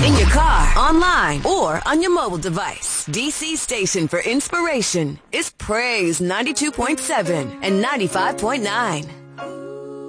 In your car, online, or on your mobile device, DC station for inspiration is Praise 92.7 and 95.9.